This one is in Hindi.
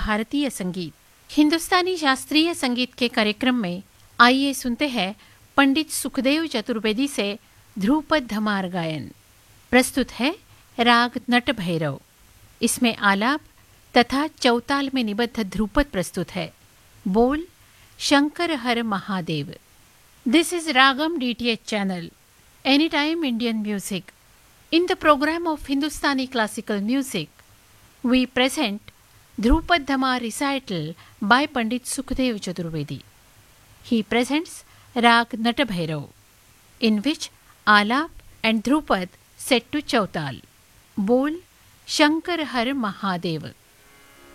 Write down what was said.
भारतीय संगीत। हिंदुस्तानी शास्त्रीय संगीत के कार्यक्रम में आइए सुनते हैं पंडित सुखदेव चतुर्वेदी से ध्रुपद धमार गायन। प्रस्तुत है राग नट भैरव। इसमें आलाप तथा चौताल में निबद्ध ध्रुपद प्रस्तुत है। बोल शंकर हर Mahadev. This is ragam DTH channel, Anytime Indian Music. In the program of Hindustani classical music, we present Dhrupad Dhamar recital by Pandit Sukhdev Chaturvedi. He presents Rag Natabhairav, in which Alap and Dhrupad set to Chautal. Bol Shankar Har Mahadev.